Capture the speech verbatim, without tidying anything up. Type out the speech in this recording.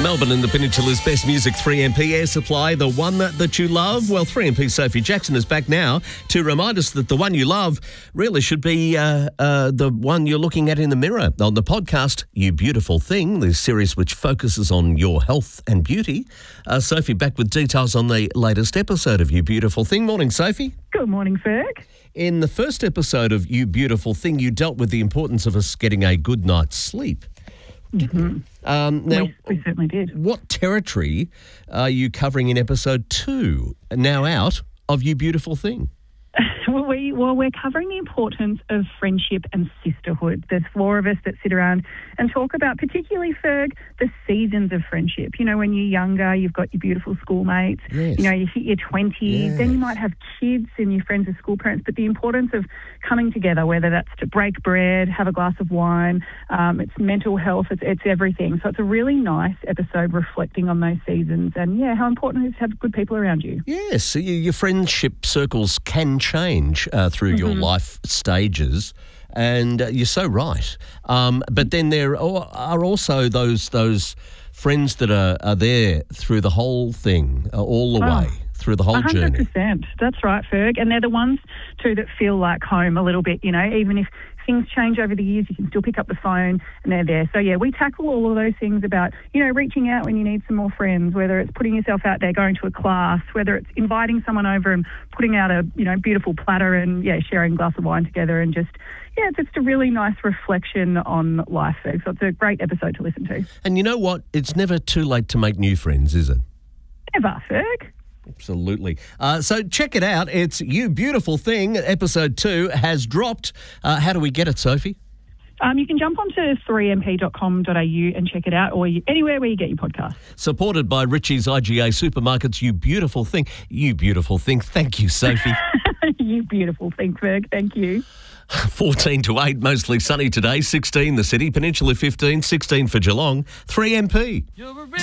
Melbourne and the Peninsula's best music, three M P Air Supply, the one that, that you love. Well, three M P Sophie Jackson is back now to remind us that the one you love really should be uh, uh, the one you're looking at in the mirror. On the podcast, You Beautiful Thing, the series which focuses on your health and beauty. Uh, Sophie back with details on the latest episode of You Beautiful Thing. Morning, Sophie. Good morning, Ferg. In the first episode of You Beautiful Thing, you dealt with the importance of us getting a good night's sleep. Mm-hmm. Um, now, we, we certainly did. What territory are you covering in episode two, now out, of You Beautiful Thing? Well, we, well, we're covering the importance of friendship and sisterhood. There's four of us that sit around and talk about, particularly, Ferg, the seasons of friendship. You know, when you're younger, you've got your beautiful schoolmates. Yes. You know, you hit your twenties. Yes. Then you might have kids and your friends are school parents. But the importance of coming together, whether that's to break bread, have a glass of wine, um, it's mental health, it's, it's everything. So it's a really nice episode reflecting on those seasons and, yeah, how important it is to have good people around you. Yes, so you, your friendship circles can change uh, through mm-hmm. your life stages, and uh, you're so right. Um, but then there are also those those friends that are, are there through the whole thing, uh, all the oh. way. Through the whole one hundred percent. journey. That's right, Ferg. And they're the ones, too, that feel like home a little bit, you know, even if things change over the years, you can still pick up the phone and they're there. So, yeah, we tackle all of those things about, you know, reaching out when you need some more friends, whether it's putting yourself out there, going to a class, whether it's inviting someone over and putting out a, you know, beautiful platter and, yeah, sharing a glass of wine together and just, yeah, it's just a really nice reflection on life, Ferg. So it's a great episode to listen to. And you know what? It's never too late to make new friends, is it? Never, Ferg. Absolutely. Uh, so check it out. It's You Beautiful Thing. Episode two has dropped. Uh, how do we get it, Sophie? Um, you can jump onto three m p dot com dot a u and check it out, or you, anywhere where you get your podcast. Supported by Richie's I G A Supermarkets. You Beautiful Thing. You Beautiful Thing. Thank you, Sophie. You beautiful thing, Ferg. Thank you. fourteen to eight, mostly sunny today. sixteen the city. Peninsula fifteen. sixteen for Geelong. three M P.